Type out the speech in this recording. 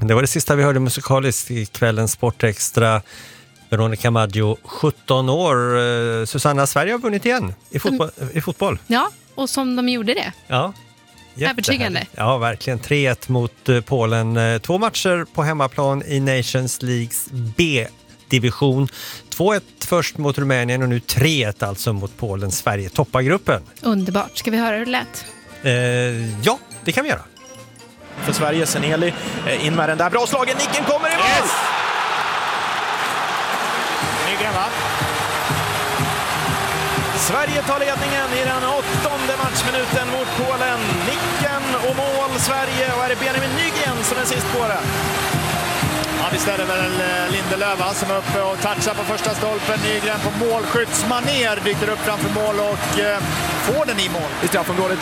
Det var det sista vi hörde musikaliskt i kvällens Sportextra. Veronica Maggio, 17 år. Susanna, Sverige har vunnit igen i fotboll. Ja, och som de gjorde det. Ja. Övertygande. Ja, verkligen. 3-1 mot Polen. 2 matcher på hemmaplan i Nations Leagues B-division. 2-1 först mot Rumänien och nu 3-1 alltså mot Polen. Sverige toppar gruppen. Underbart. Ska vi höra hur det lät? Ja, det kan vi göra. För Sverige, Seneli in med den där bra slagen. Nicken kommer i mål! Yes! Nygren, va? Sverige tar ledningen i den 8:e matchminuten mot Polen. Nicken och mål Sverige, och är det Benjamin Nygren som är sist på det. Ja, visst är det väl Lindelöf som är uppe och touchar på första stolpen. Nygren på målskyddsmaner dyker upp framför mål och får den i mål. I straffområdet